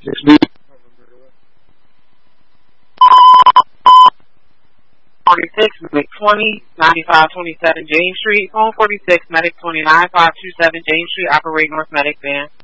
6B. 46, Medic 20, 9527 James Street. Phone 46, Medic 29, 527 James Street. Operate North Medic Van.